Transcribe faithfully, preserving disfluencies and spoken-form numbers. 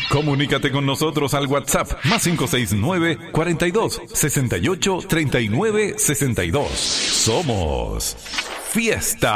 Comunícate con nosotros al WhatsApp más cinco seis nueve, cuarenta y dos, sesenta y ocho, treinta y nueve, sesenta y dos. Somos Fiesta